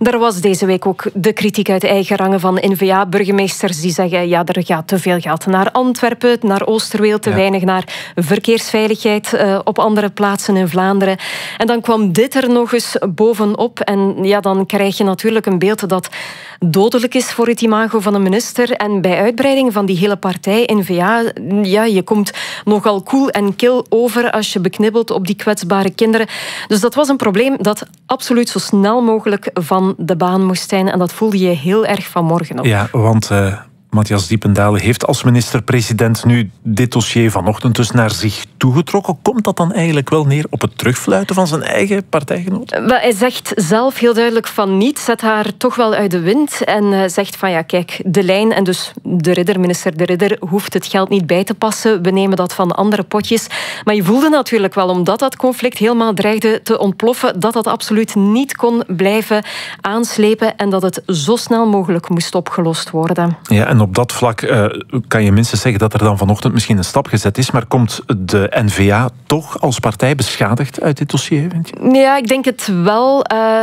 Er was deze week ook de kritiek uit eigen rangen van N-VA-burgemeesters die zeggen ja, er gaat te veel geld naar Antwerpen, naar Oosterweel, te weinig naar verkeersveiligheid op andere plaatsen in Vlaanderen. En dan kwam dit er nog eens bovenop. En ja, dan krijg je natuurlijk een beeld dat dodelijk is voor het imago van een minister. En bij uitbreiding van die hele partij, N-VA, ja, je komt nogal koel en kil over als je beknibbelt op die kwetsbare kinderen. Dus dat was een probleem dat absoluut zo snel mogelijk van de baan moest zijn. En dat voelde je heel erg vanmorgen op. Ja, want Matthias Diependale heeft als minister-president nu dit dossier vanochtend dus naar zich toegetrokken. Komt dat dan eigenlijk wel neer op het terugfluiten van zijn eigen partijgenoot? Hij zegt zelf heel duidelijk van niet, zet haar toch wel uit de wind en zegt van ja, kijk, de lijn en dus de Ridder, minister De Ridder, hoeft het geld niet bij te passen. We nemen dat van andere potjes. Maar je voelde natuurlijk wel, omdat dat conflict helemaal dreigde te ontploffen, dat dat absoluut niet kon blijven aanslepen en dat het zo snel mogelijk moest opgelost worden. Ja, en op dat vlak kan je minstens zeggen dat er dan vanochtend misschien een stap gezet is, maar komt de N-VA toch als partij beschadigd uit dit dossier, vind je? Ja, ik denk het wel.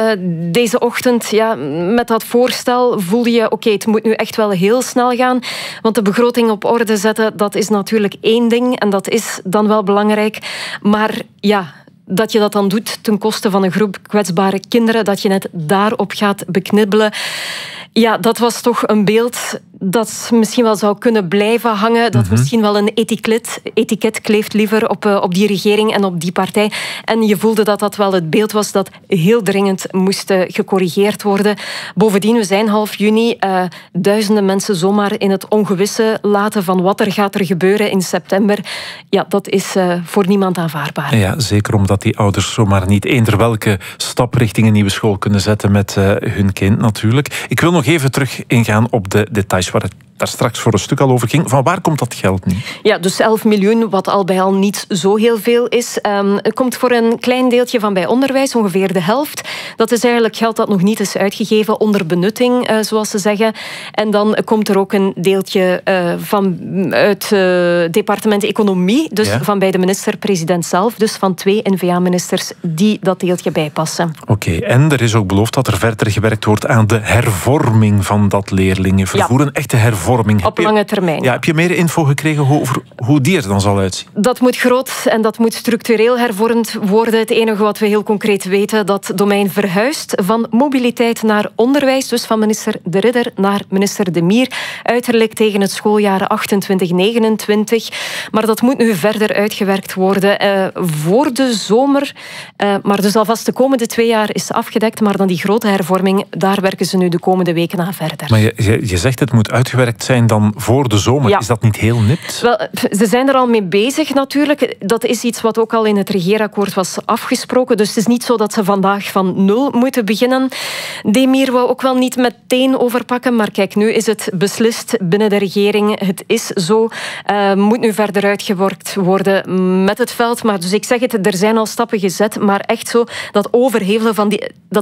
Deze ochtend, ja, met dat voorstel voelde je, oké, het moet nu echt wel heel snel gaan, want de begroting op orde zetten, dat is natuurlijk één ding en dat is dan wel belangrijk. Maar ja, dat je dat dan doet ten koste van een groep kwetsbare kinderen, dat je net daarop gaat beknibbelen. Ja, dat was toch een beeld dat misschien wel zou kunnen blijven hangen. Dat misschien wel een etiket kleeft liever op die regering en op die partij. En je voelde dat dat wel het beeld was dat heel dringend moest gecorrigeerd worden. Bovendien, we zijn half juni. Duizenden mensen zomaar in het ongewisse laten van wat er gaat gebeuren in september. Ja, dat is voor niemand aanvaardbaar. Ja, zeker omdat die ouders zomaar niet eender welke stap richting een nieuwe school kunnen zetten met hun kind natuurlijk. Ik wil nog even terug ingaan op de details waar het daar straks voor een stuk al over ging. Van waar komt dat geld nu? Ja, dus 11 miljoen, wat al bij al niet zo heel veel is. Het komt voor een klein deeltje van bij onderwijs, ongeveer de helft. Dat is eigenlijk geld dat nog niet is uitgegeven onder benutting, zoals ze zeggen. En dan komt er ook een deeltje van uit het departement Economie, dus van bij de minister-president zelf, dus van 2 N-VA-ministers die dat deeltje bijpassen. Oké, en er is ook beloofd dat er verder gewerkt wordt aan de hervorming van dat leerlingenvervoer. Een echte hervorming. Op lange termijn. Ja, heb je meer info gekregen over hoe die er dan zal uitzien? Dat moet groot en dat moet structureel hervormd worden. Het enige wat we heel concreet weten, dat domein verhuist van mobiliteit naar onderwijs, dus van minister De Ridder naar minister De Mier, uiterlijk tegen het schooljaar 28-29. Maar dat moet nu verder uitgewerkt worden voor de zomer. Maar dus alvast de komende 2 jaar is afgedekt, maar dan die grote hervorming, daar werken ze nu de komende weken aan verder. Maar je zegt het moet uitgewerkt zijn dan voor de zomer. Ja. Is dat niet heel nipt? Wel, ze zijn er al mee bezig natuurlijk. Dat is iets wat ook al in het regeerakkoord was afgesproken. Dus het is niet zo dat ze vandaag van 0 moeten beginnen. De Mier wou ook wel niet meteen overpakken. Maar kijk, nu is het beslist binnen de regering. Het is zo. Moet nu verder uitgewerkt worden met het veld. Maar dus ik zeg het, er zijn al stappen gezet. Maar echt zo, dat overhevelen van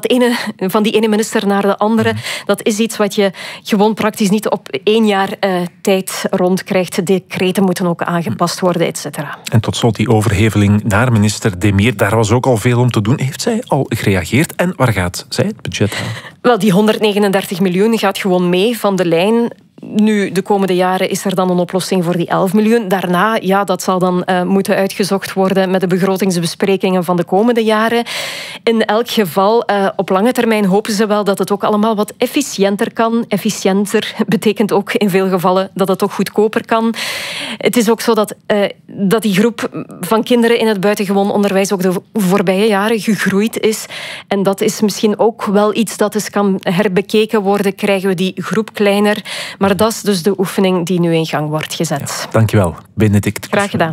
die ene minister naar de andere, dat is iets wat je gewoon praktisch niet op 1 jaar tijd rondkrijgt. Decreten moeten ook aangepast worden, et cetera. En tot slot die overheveling naar minister De Mier. Daar was ook al veel om te doen. Heeft zij al gereageerd? En waar gaat zij het budget halen? Wel, die 139 miljoen gaat gewoon mee van de lijn. Nu, de komende jaren is er dan een oplossing voor die 11 miljoen. Daarna, ja, dat zal dan moeten uitgezocht worden met de begrotingsbesprekingen van de komende jaren. In elk geval, op lange termijn hopen ze wel dat het ook allemaal wat efficiënter kan. Efficiënter betekent ook in veel gevallen dat het ook goedkoper kan. Het is ook zo dat die groep van kinderen in het buitengewoon onderwijs ook de voorbije jaren gegroeid is. En dat is misschien ook wel iets dat eens kan herbekeken worden. Krijgen we die groep kleiner? Maar dat is dus de oefening die nu in gang wordt gezet. Ja, dankjewel, Benedict. Graag gedaan.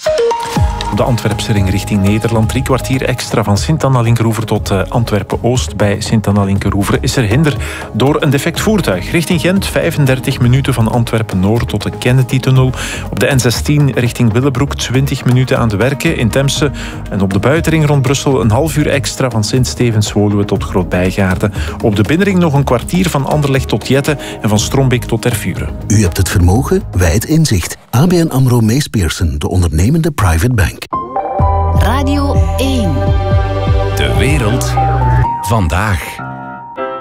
Op de Antwerpse ring richting Nederland, 3 kwartier extra van Sint-Anna-Linkeroever tot Antwerpen-Oost. Bij Sint-Anna-Linkeroever is er hinder door een defect voertuig. Richting Gent 35 minuten van Antwerpen-Noord tot de Kennedy-tunnel. Op de N16 richting Willebroek 20 minuten aan de werken in Temse. En op de buitenring rond Brussel een half uur extra van Sint-Stevens-Woluwe tot Groot-Bijgaarde. Op de binnenring nog een kwartier van Anderlecht tot Jette en van Strombeek tot Tervuren. U hebt het vermogen, wij het inzicht. ABN AMRO Mees Pierson, de ondernemende private bank. Radio 1. De wereld vandaag.